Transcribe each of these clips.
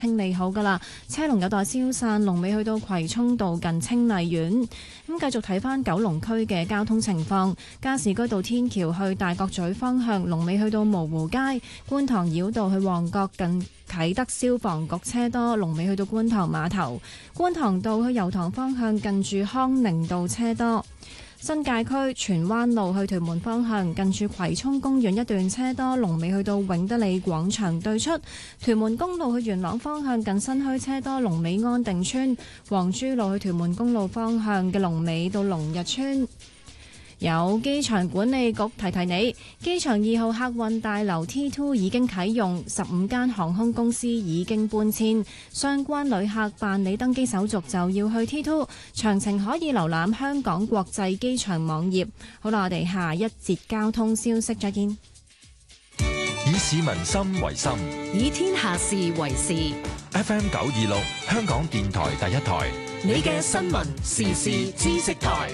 清理好㗎啦，車龍有待消散，龍尾去到葵涌道近清麗苑。咁繼續睇返九龍區嘅交通情況，加士居道天橋去大角咀方向，龍尾去到蕪湖街；觀塘繞道去旺角近啟德消防局車多，龍尾去到觀塘碼頭；觀塘道去油塘方向近住康寧道車多。新界區荃灣路去屯門方向，近住葵涌公園一段車多，龍尾去到永德里廣場對出；屯門公路去元朗方向，近新墟車多，龍尾安定村；黃珠路去屯門公路方向嘅龍尾到龍日村。有機場管理局提提你，機場2號客運大樓 T2 已經啟用，15間航空公司已經搬遷，相關旅客辦理登機手續就要去 T2， 詳情可以瀏覽香港國際機場網頁。好啦，我哋下一節交通消息再見。 以市民心為心， 以天下事為事。 FM 926香港電台第一台， 你嘅新聞時事知識台。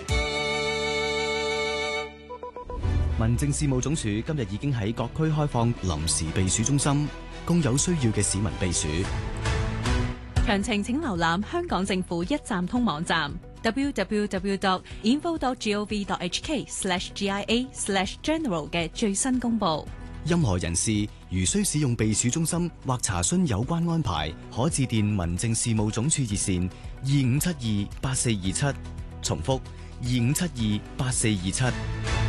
民政事務總署今日已經喺各區開放臨時避暑中心，供有需要嘅市民避暑。 詳情請瀏覽香港政府一站通網站 www.info.gov.hk/GIA/general 嘅最新公布。 任何人士如需使用避暑中心或查詢有關安排，可致電民政事務總署熱線25728427，重複25728427。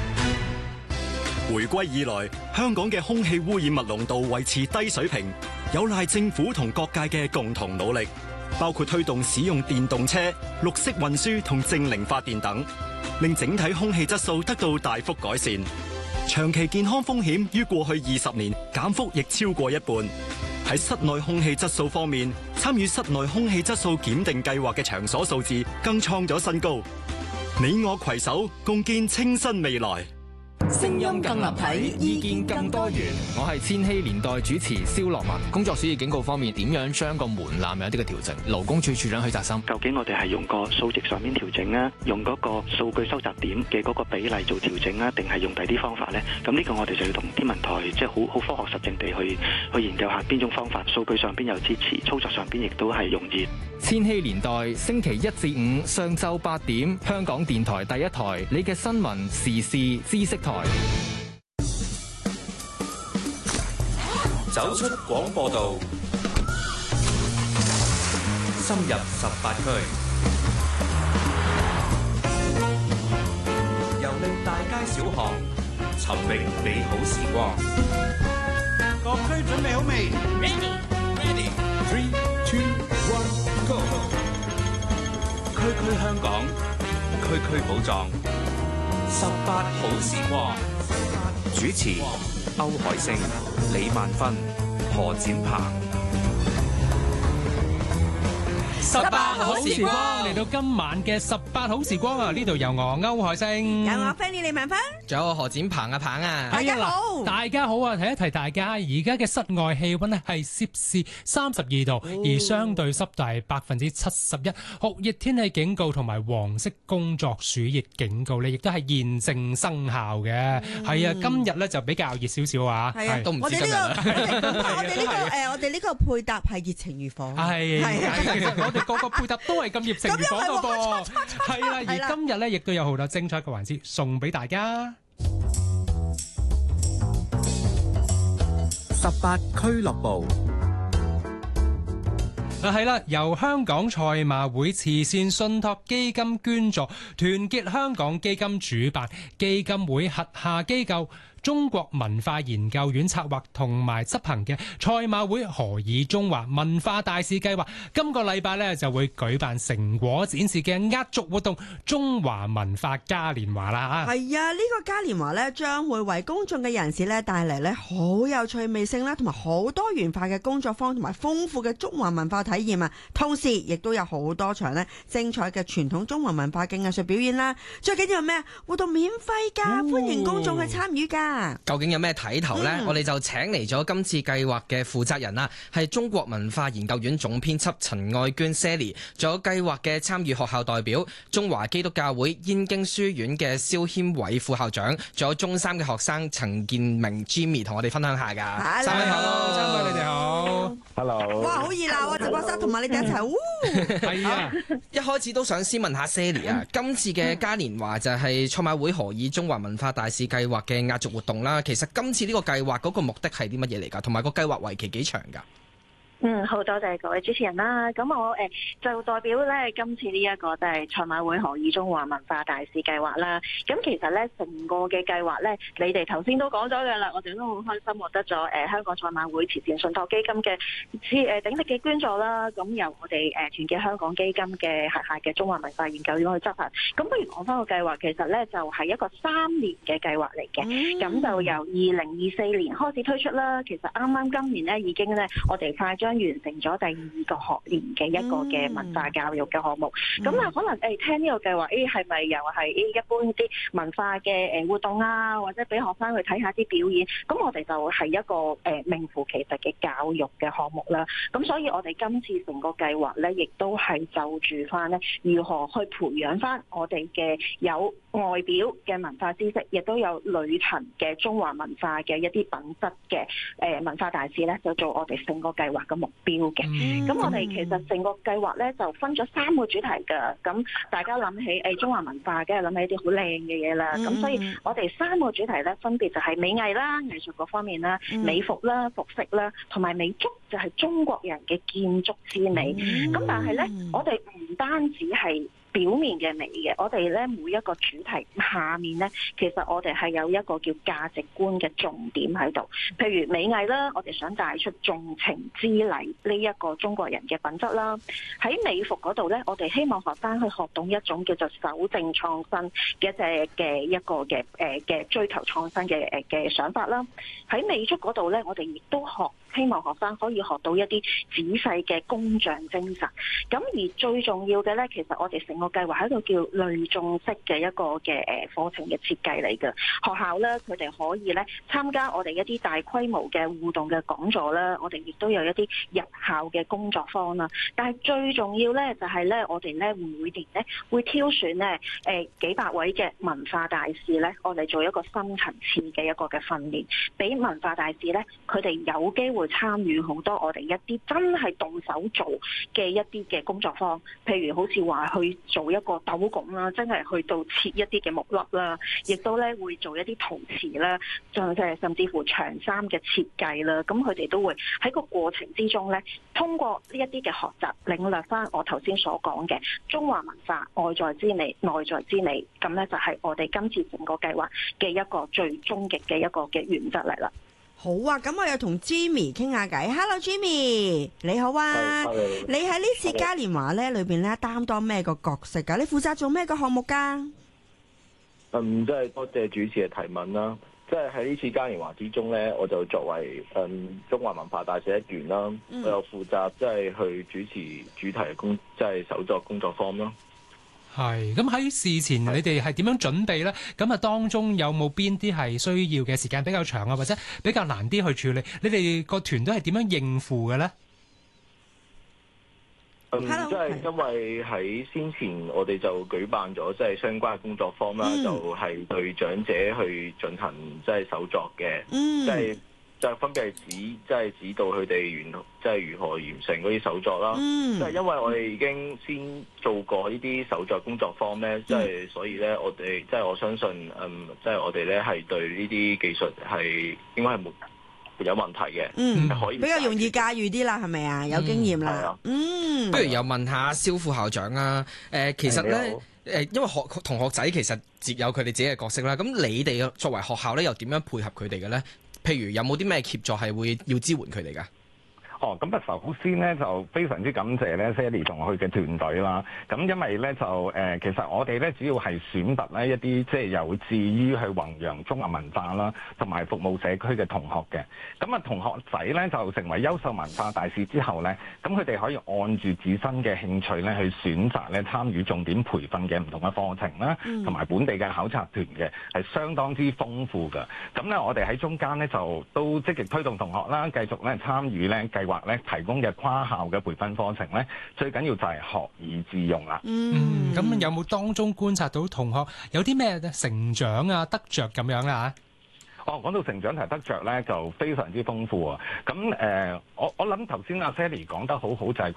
回歸以來，香港嘅空氣污染物濃度維持低水平，有賴政府同各界嘅共同努力，包括推動使用電動車、綠色運輸同淨零發電等，令整體空氣質素得到大幅改善。長期健康風險於過去20年減幅亦超過一半。喺室內空氣質素方面，參與室內空氣質素檢定計劃嘅場所數字更創咗新高。你我攜手共建清新未來。 聲音更立體，意見更多元。 我係千禧年代主持蕭樂文。工作暑熱警告方面，點樣將個門檻有一啲嘅調整？勞工處處長許澤森， 究竟我哋係用個數值上面調整啊，用嗰個數據收集點嘅嗰個比例做調整啊，定係用第啲方法呢？咁呢個我哋就要同天文台即係好科學實證地去研究下邊種方法，數據上邊有支持，操作上邊亦都係容易。 千禧年代星期1至5上晝8點，香港電台第一台，你嘅新聞時事知識台。 走出廣播道，深入18區，遊歷大街小巷，尋覓美好時光。 各區準備好未 ？Ready, ready. 3, 2, 1, go！ 區區香港，區區寶藏，18好時光。主持歐海星、李萬芬、何展鵬。 18好時光嚟到今晚嘅18好時光啊！呢度有我歐海星， 有我 Fanny 李萬芬， 仲有我何展鵬啊鵬啊！ 大家好， 大家好啊！提一提大家，而家嘅室外氣溫咧係攝氏32度，而相對濕度係71%，酷熱天氣警告同埋黃色工作暑熱警告咧，亦都係現正生效嘅。係啊，今日咧就比較熱少少啊， 係都唔知今日啦。 我哋呢個配搭係熱情如火， 係我哋個個配搭都係咁熱情如火㗎噃，係啦。而今日咧亦都有好多精彩嘅環節送俾大家。 18俱樂部係啦，由香港賽馬會慈善信託基金捐助，團結香港基金主辦，基金會轄下機構中國文化研究院策劃同埋執行嘅賽馬會何以中華文化大使計劃，今個禮拜咧就會舉辦成果展示嘅壓軸活動中華文化嘉年華啦。 係啊，呢個嘉年華咧將會為公眾嘅人士咧帶嚟咧好有趣味性啦，同埋好多元化嘅工作坊同埋豐富嘅中華文化體驗啊！同時亦都有好多場咧精彩嘅傳統中華文化嘅藝術表演啦。最緊要係咩？活動免費㗎，歡迎公眾去參與㗎。 啦。 究竟有咩睇頭呢？我哋就請嚟咗今次計劃嘅負責人啦，係中國文化研究院總編輯陳愛娟 Sally， 仲有計劃嘅參與學校代表中華基督教會燕京書院嘅蕭謙偉副校長，仲有中三嘅學生陳建明 Jimmy 同我哋分享下㗎。三位好， 三位你哋好 ，Hello。 哇，好熱鬧啊！直播室同埋你哋一齊， 係啊！ 一開始都想先問下 Sally 啊，今次嘅嘉年華就係賽馬會何以中華文化大使計劃嘅壓軸活動啦。其實今次呢個計劃嗰個目的係啲乜嘢嚟㗎？同埋個計劃為期幾長㗎？ 好多謝各位主持人啦。咁我就代表咧今次呢一個就係賽馬會何以中華文化大使計劃啦。咁其實咧成個嘅計劃咧，你哋頭先都講咗嘅啦，我哋都好開心獲得咗香港賽馬會慈善信託基金嘅鼎力嘅捐助啦。咁由我哋團結香港基金嘅轄下嘅中華文化研究院去執行。咁不如講翻個計劃，其實咧就係一個3年嘅計劃嚟嘅。咁就由2024年開始推出啦。其實啱啱今年咧已經咧我哋快將完成咗第2個學年嘅一個嘅文化教育嘅項目。咁可能聽呢個計劃，係咪又係一般啲文化嘅活動啊，或者俾學生去睇下啲表演？咁我哋就係一個名副其實嘅教育嘅項目啦。咁所以我哋今次成個計劃咧，亦都係就住翻咧如何去培養翻我哋嘅有外表嘅文化知識，亦都有裏層嘅中華文化嘅一啲品質嘅文化大使咧，就做我哋成個計劃嘅目標嘅。咁我哋其實成個計劃咧就分咗3個主題㗎。咁大家諗起中華文化，梗係諗起一啲好靚嘅嘢啦。咁所以我哋3個主題咧，分別就係美藝啦、藝術嗰方面啦、美服啦、服飾啦，同埋美築就係中國人嘅建築之美。咁但係咧，我哋唔單止係表面嘅美嘅，我哋咧每一個主題下面咧，其實我哋係有一個叫價值觀嘅重點喺度。譬如美藝啦，我哋想帶出重情之禮呢一個中國人嘅品質啦。喺美服嗰度咧，我哋希望學生去學懂一種叫做守正創新嘅一個嘅追求創新嘅想法啦。喺美築嗰度咧，我哋亦都希望學生可以學到一啲仔細嘅工匠精神。咁而最重要嘅咧，其實我哋成個計劃喺度叫類綜式嘅一個嘅課程嘅設計嚟嘅。學校咧，佢哋可以咧參加我哋一啲大規模嘅互動嘅講座啦，我哋亦都有一啲入校嘅工作坊啦。但係最重要咧，就係咧我哋咧每年咧會挑選咧幾百位嘅文化大使咧，我哋做一個深層次嘅一個嘅訓練，俾文化大使咧佢哋有機會參與好多我哋一啲真係動手做嘅一啲嘅工作坊，譬如好似話去做一個斗拱啦，真係去到切一啲嘅木粒啦，亦都咧會做一啲陶瓷啦，甚至乎長衫嘅設計啦。咁佢哋都會喺個過程之中咧，通過呢一啲嘅學習，領略翻我頭先所講嘅中華文化外在之美、內在之美。咁咧就係我哋今次整個計劃嘅一個最終極嘅一個嘅原則嚟啦。 好啊，咁我又同 Jimmy 傾下偈。Hello Jimmy，你好啊。你喺呢次嘉年華咧裏邊咧擔當咩個角色噶？你負責做咩個項目噶？ 即係多謝主持嘅提問啦。即係喺呢次嘉年華之中咧，我就作為中華文化大使一員啦，我又負責即係去主持主題嘅即係手作工作坊咯。 係，咁喺事前你哋係點樣準備呢？咁啊，當中有冇邊啲係需要嘅時間比較長啊，或者比較難啲去處理？你哋個團隊係點樣應付嘅呢？ 即係因為喺先前我哋就舉辦咗即係相關嘅工作坊啦，就係對長者去進行即係手作嘅，即係分別係指導佢哋即係如何完成嗰啲手作啦。即係因為我哋已經先做過呢啲手作工作坊咧，即係所以咧我哋即係我相信即係我哋咧係對呢啲技術係應該係冇問題嘅，可以比較容易駕馭啲啦，係咪啊？有經驗啦。 不如又問下蕭副校長啊。其實咧因為同學仔其實自有佢哋自己嘅角色啦。咁你哋作為學校咧，又點樣配合佢哋嘅咧？譬如有冇啲咩協助係會要支援佢哋㗎？ 咁啊首先咧就非常之感謝咧 Sally 同佢嘅團隊啦。咁因為咧就其實我哋咧主要係選拔咧一啲即係有志於去弘揚中華文化啦，同埋服務社區嘅同學嘅。咁啊同學仔咧就成為優秀文化大使之後咧，咁佢哋可以按住自身嘅興趣咧去選擇咧參與重點培訓嘅唔同嘅課程啦，同埋本地嘅考察團嘅係相當之豐富㗎。咁咧我哋喺中間咧就都積極推動同學啦，繼續咧參與咧計劃咧提供嘅跨校嘅培訓課程咧，最緊要就係學以致用啦。 咁有冇當中觀察到同學有啲咩成長啊、得着咁樣啊？ 講到成長同得着咧，就非常之豐富啊！咁我諗頭先阿 Sally 講得好好，就係